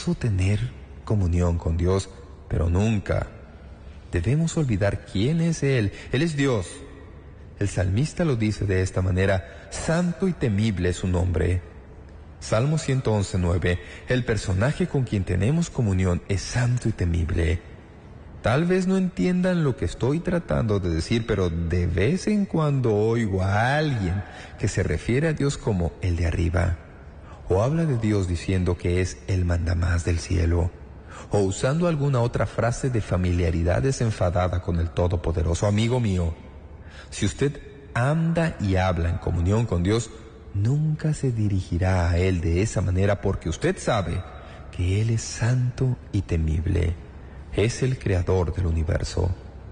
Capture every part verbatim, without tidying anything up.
precioso tener comunión con Dios, pero nunca debemos olvidar quién es Él. Él es Dios. El salmista lo dice de esta manera: santo y temible es su nombre. Salmo ciento once, nueve. El personaje con quien tenemos comunión es santo y temible. Tal vez no entiendan lo que estoy tratando de decir, pero de vez en cuando oigo a alguien que se refiere a Dios como el de arriba, o habla de Dios diciendo que es el mandamás del cielo, o usando alguna otra frase de familiaridad desenfadada con el Todopoderoso. Amigo mío, si usted anda y habla en comunión con Dios, nunca se dirigirá a Él de esa manera, porque usted sabe que Él es santo y temible. Es el creador del universo.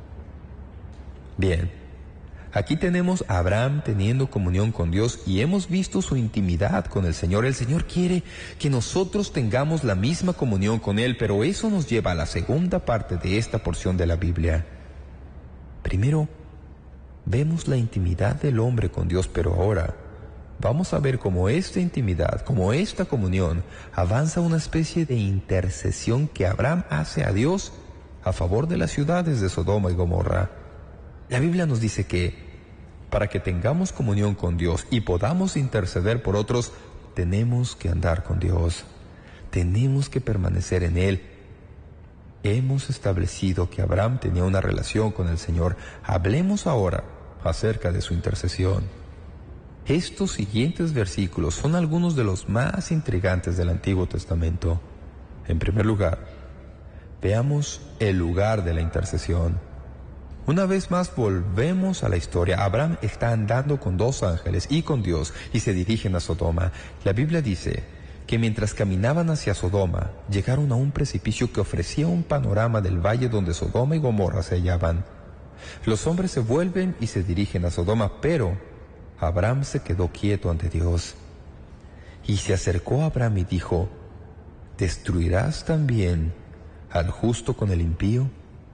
Bien, aquí tenemos a Abraham teniendo comunión con Dios y hemos visto su intimidad con el Señor. El Señor quiere que nosotros tengamos la misma comunión con Él, pero eso nos lleva a la segunda parte de esta porción de la Biblia. Primero, vemos la intimidad del hombre con Dios, pero ahora vamos a ver cómo esta intimidad, cómo esta comunión avanza a una especie de intercesión que Abraham hace a Dios a favor de las ciudades de Sodoma y Gomorra. La Biblia nos dice que para que tengamos comunión con Dios y podamos interceder por otros, tenemos que andar con Dios. Tenemos que permanecer en Él. Hemos establecido que Abraham tenía una relación con el Señor. Hablemos ahora acerca de su intercesión. Estos siguientes versículos son algunos de los más intrigantes del Antiguo Testamento. En primer lugar, veamos el lugar de la intercesión. Una vez más volvemos a la historia. Abraham está andando con dos ángeles y con Dios y se dirigen a Sodoma. La Biblia dice que mientras caminaban hacia Sodoma, llegaron a un precipicio que ofrecía un panorama del valle donde Sodoma y Gomorra se hallaban. Los hombres se vuelven y se dirigen a Sodoma, pero Abraham se quedó quieto ante Dios. Y se acercó a Abraham y dijo: ¿destruirás también al justo con el impío?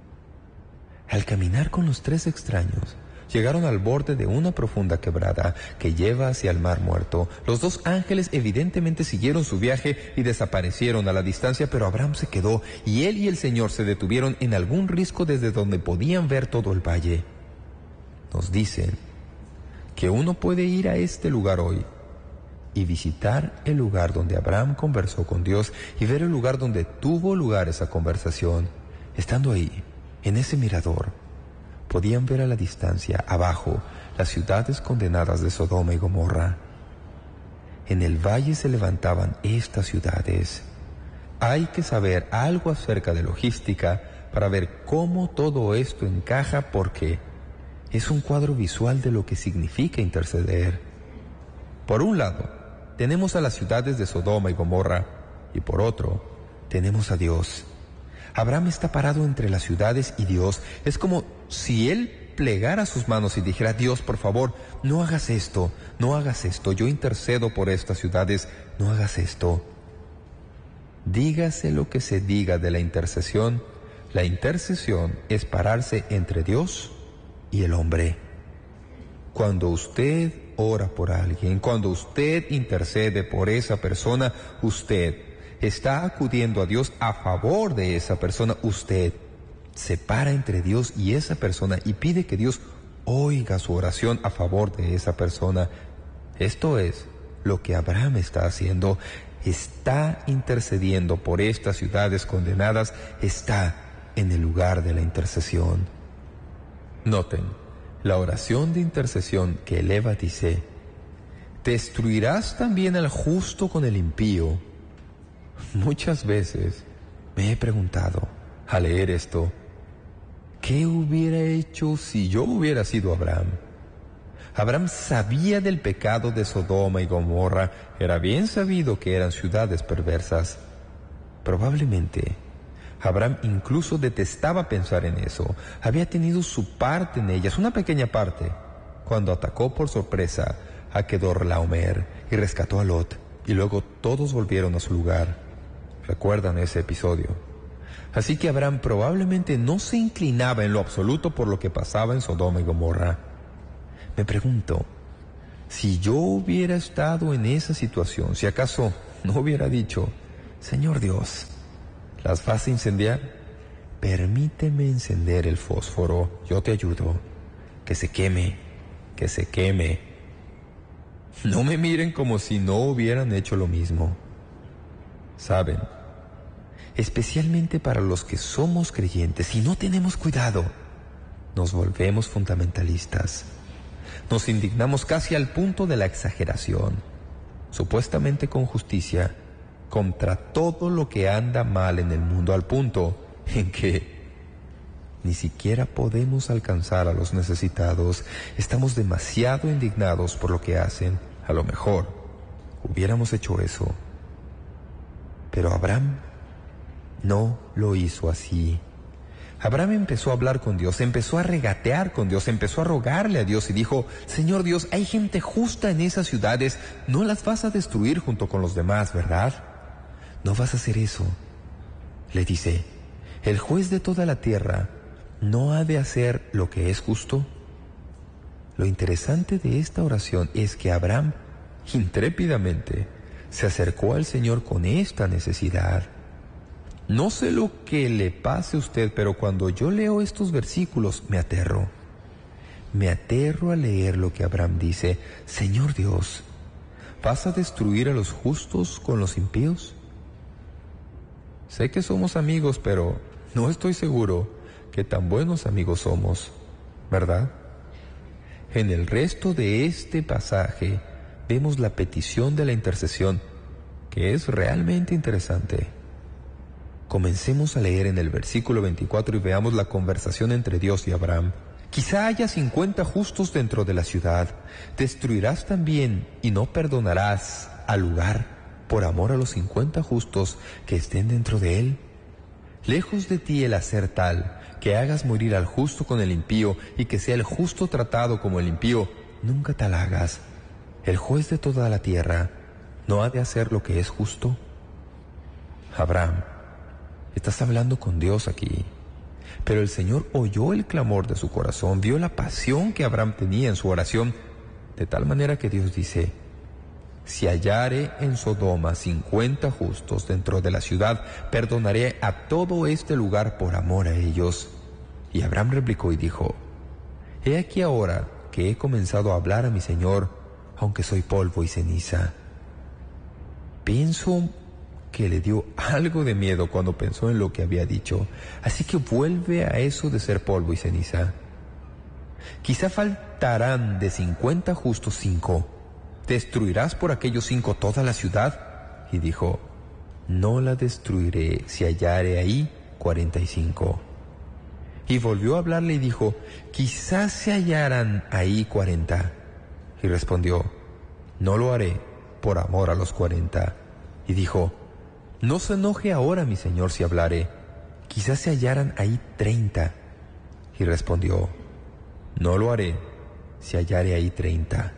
Al caminar con los tres extraños, llegaron al borde de una profunda quebrada que lleva hacia el mar muerto. Los dos ángeles evidentemente siguieron su viaje y desaparecieron a la distancia, pero Abraham se quedó y él y el Señor se detuvieron en algún risco desde donde podían ver todo el valle. Nos dicen que uno puede ir a este lugar hoy y visitar el lugar donde Abraham conversó con Dios y ver el lugar donde tuvo lugar esa conversación. Estando ahí, en ese mirador, podían ver a la distancia, abajo, las ciudades condenadas de Sodoma y Gomorra. En el valle se levantaban estas ciudades. Hay que saber algo acerca de logística para ver cómo todo esto encaja, porque es un cuadro visual de lo que significa interceder. Por un lado, tenemos a las ciudades de Sodoma y Gomorra, y por otro, tenemos a Dios. Abraham está parado entre las ciudades y Dios. Es como si él plegara sus manos y dijera: Dios, por favor, no hagas esto, no hagas esto, yo intercedo por estas ciudades, no hagas esto. Dígase lo que se diga de la intercesión, la intercesión es pararse entre Dios y el hombre. Cuando usted ora por alguien, cuando usted intercede por esa persona, usted está acudiendo a Dios a favor de esa persona. Usted se para entre Dios y esa persona y pide que Dios oiga su oración a favor de esa persona. Esto es lo que Abraham está haciendo. Está intercediendo por estas ciudades condenadas, está en el lugar de la intercesión. Noten, la oración de intercesión que eleva dice: ¿destruirás también al justo con el impío? Muchas veces me he preguntado, al leer esto, ¿qué hubiera hecho si yo hubiera sido Abraham? Abraham sabía del pecado de Sodoma y Gomorra, era bien sabido que eran ciudades perversas. Probablemente Abraham incluso detestaba pensar en eso. Había tenido su parte en ellas, una pequeña parte, cuando atacó por sorpresa a Kedorlaomer y rescató a Lot, y luego todos volvieron a su lugar. ¿Recuerdan ese episodio? Así que Abraham probablemente no se inclinaba en lo absoluto por lo que pasaba en Sodoma y Gomorra. Me pregunto, si yo hubiera estado en esa situación, si acaso no hubiera dicho: Señor Dios, ¿las vas a incendiar? Permíteme encender el fósforo, yo te ayudo. Que se queme, que se queme. No me miren como si no hubieran hecho lo mismo. Saben, especialmente para los que somos creyentes y no tenemos cuidado, nos volvemos fundamentalistas. Nos indignamos casi al punto de la exageración, supuestamente con justicia, contra todo lo que anda mal en el mundo, al punto en que ni siquiera podemos alcanzar a los necesitados. Estamos demasiado indignados por lo que hacen. A lo mejor hubiéramos hecho eso. Pero Abraham no lo hizo así. Abraham empezó a hablar con Dios, empezó a regatear con Dios, empezó a rogarle a Dios y dijo: Señor Dios, hay gente justa en esas ciudades, no las vas a destruir junto con los demás, ¿verdad? No vas a hacer eso. Le dice: ¿el juez de toda la tierra no ha de hacer lo que es justo? Lo interesante de esta oración es que Abraham intrépidamente se acercó al Señor con esta necesidad. No sé lo que le pase a usted, pero cuando yo leo estos versículos me aterro. Me aterro a leer lo que Abraham dice: Señor Dios, ¿vas a destruir a los justos con los impíos? Sé que somos amigos, pero no estoy seguro que tan buenos amigos somos, ¿verdad? En el resto de este pasaje vemos la petición de la intercesión, que es realmente interesante. Comencemos a leer en el versículo veinticuatro y veamos la conversación entre Dios y Abraham. Quizá haya cincuenta justos dentro de la ciudad. ¿Destruirás también y no perdonarás al lugar por amor a los cincuenta justos que estén dentro de él? Lejos de ti el hacer tal, que hagas morir al justo con el impío y que sea el justo tratado como el impío. Nunca tal hagas. El juez de toda la tierra no ha de hacer lo que es justo. Abraham, estás hablando con Dios aquí. Pero el Señor oyó el clamor de su corazón, vio la pasión que Abraham tenía en su oración, de tal manera que Dios dice: si hallare en Sodoma cincuenta justos dentro de la ciudad, perdonaré a todo este lugar por amor a ellos. Y Abraham replicó y dijo: he aquí ahora que he comenzado a hablar a mi Señor, aunque soy polvo y ceniza. Pienso que le dio algo de miedo cuando pensó en lo que había dicho, así que vuelve a eso de ser polvo y ceniza. Quizá faltarán de cincuenta justos cinco. ¿Destruirás por aquellos cinco toda la ciudad? Y dijo: no la destruiré si hallare ahí cuarenta y cinco. Y volvió a hablarle y dijo: quizás se hallaran ahí cuarenta. Y respondió: no lo haré por amor a los cuarenta. Y dijo: no se enoje ahora mi señor si hablare, quizás se hallaran ahí treinta. Y respondió: no lo haré si hallare ahí treinta.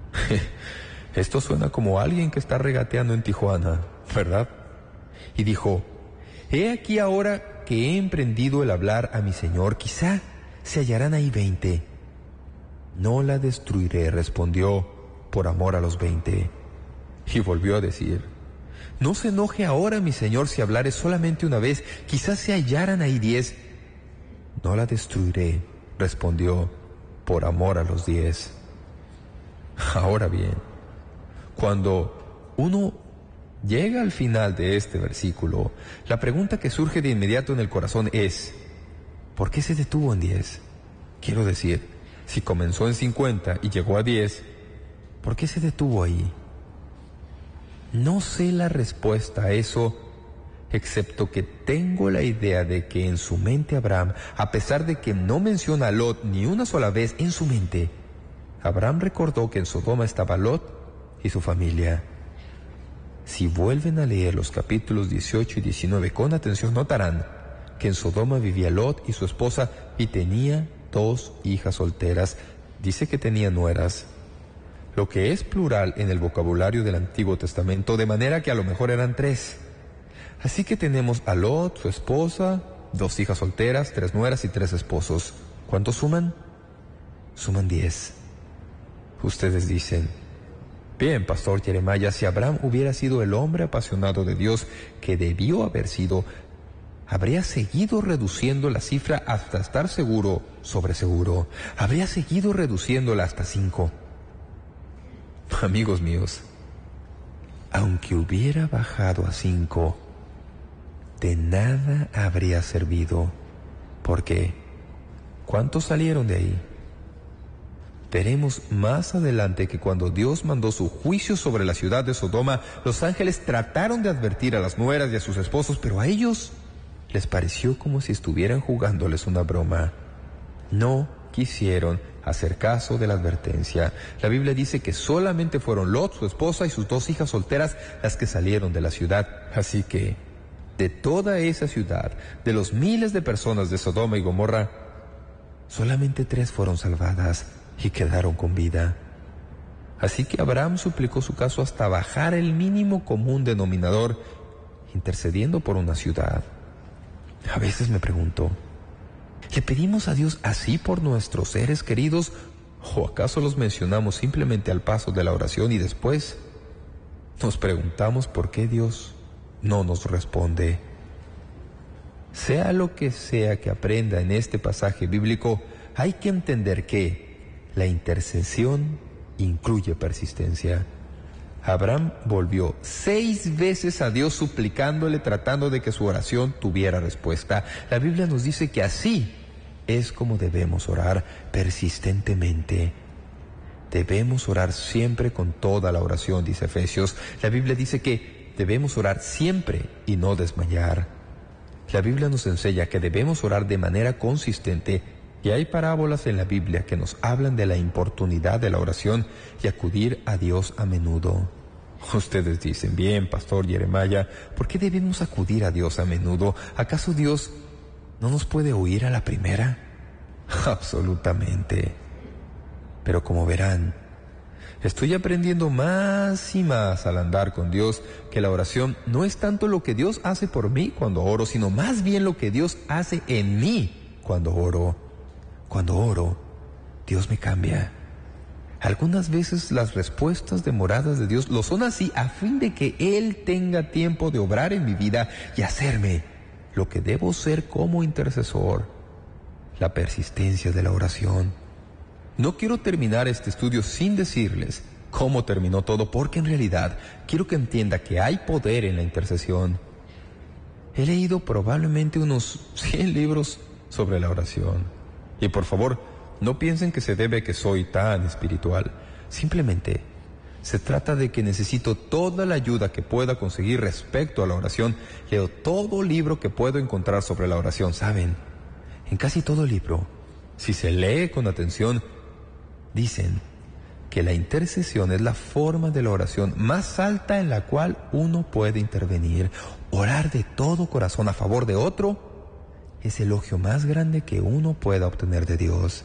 Esto suena como alguien que está regateando en Tijuana, ¿verdad? Y dijo: he aquí ahora que he emprendido el hablar a mi señor, quizá se hallarán ahí veinte. No la destruiré, respondió, por amor a los veinte. Y volvió a decir: no se enoje ahora mi señor si hablare solamente una vez, quizás se hallaran ahí diez. No la destruiré, respondió, por amor a los diez. Ahora bien, cuando uno llega al final de este versículo, la pregunta que surge de inmediato en el corazón es: ¿por qué se detuvo en diez? Quiero decir, si comenzó en cincuenta y llegó a diez, ¿por qué se detuvo ahí? No sé la respuesta a eso, excepto que tengo la idea de que en su mente Abraham, a pesar de que no menciona a Lot ni una sola vez en su mente, Abraham recordó que en Sodoma estaba Lot y su familia. Si vuelven a leer los capítulos dieciocho y diecinueve con atención, notarán que en Sodoma vivía Lot y su esposa y tenía dos hijas solteras. Dice que tenía nueras, lo que es plural en el vocabulario del Antiguo Testamento, de manera que a lo mejor eran tres. Así que tenemos a Lot, su esposa, dos hijas solteras, tres nueras y tres esposos. ¿Cuántos suman? Suman diez. Ustedes dicen: Bien, Pastor Jeremiah, si Abraham hubiera sido el hombre apasionado de Dios que debió haber sido, habría seguido reduciendo la cifra hasta estar seguro sobre seguro. Habría seguido reduciéndola hasta cinco. Amigos míos, aunque hubiera bajado a cinco, de nada habría servido. Porque, ¿cuántos salieron de ahí? Veremos más adelante que cuando Dios mandó su juicio sobre la ciudad de Sodoma, los ángeles trataron de advertir a las nueras y a sus esposos, pero a ellos les pareció como si estuvieran jugándoles una broma. No quisieron hacer caso de la advertencia. La Biblia dice que solamente fueron Lot, su esposa, y sus dos hijas solteras las que salieron de la ciudad. Así que, de toda esa ciudad, de los miles de personas de Sodoma y Gomorra, solamente tres fueron salvadas y quedaron con vida. Así que Abraham suplicó su caso hasta bajar el mínimo común denominador, intercediendo por una ciudad. A veces me pregunto, ¿le pedimos a Dios así por nuestros seres queridos, o acaso los mencionamos simplemente al paso de la oración y después nos preguntamos por qué Dios no nos responde? Sea lo que sea que aprenda en este pasaje bíblico, hay que entender que la intercesión incluye persistencia. Abraham volvió seis veces a Dios suplicándole, tratando de que su oración tuviera respuesta. La Biblia nos dice que así es como debemos orar, persistentemente. Debemos orar siempre con toda la oración, dice Efesios. La Biblia dice que debemos orar siempre y no desmayar. La Biblia nos enseña que debemos orar de manera consistente, y hay parábolas en la Biblia que nos hablan de la importunidad de la oración y acudir a Dios a menudo. Ustedes dicen, bien, Pastor Jeremiah, ¿por qué debemos acudir a Dios a menudo? ¿Acaso Dios no nos puede oír a la primera? Absolutamente. Pero como verán, estoy aprendiendo más y más al andar con Dios que la oración no es tanto lo que Dios hace por mí cuando oro, sino más bien lo que Dios hace en mí cuando oro. Cuando oro, Dios me cambia. Algunas veces las respuestas demoradas de Dios lo son así a fin de que Él tenga tiempo de obrar en mi vida y hacerme lo que debo ser como intercesor. La persistencia de la oración. No quiero terminar este estudio sin decirles cómo terminó todo, porque en realidad quiero que entienda que hay poder en la intercesión. He leído probablemente unos cien libros sobre la oración. Y por favor, no piensen que se debe a que soy tan espiritual. Simplemente se trata de que necesito toda la ayuda que pueda conseguir respecto a la oración. Leo todo libro que puedo encontrar sobre la oración. ¿Saben? En casi todo libro, si se lee con atención, dicen que la intercesión es la forma de la oración más alta en la cual uno puede intervenir. Orar de todo corazón a favor de otro es el elogio más grande que uno pueda obtener de Dios.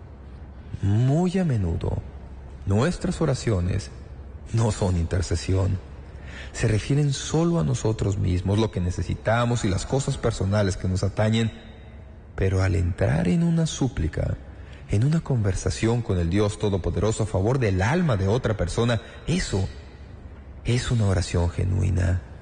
Muy a menudo, nuestras oraciones no son intercesión. Se refieren solo a nosotros mismos, lo que necesitamos y las cosas personales que nos atañen. Pero al entrar en una súplica, en una conversación con el Dios Todopoderoso a favor del alma de otra persona, eso es una oración genuina.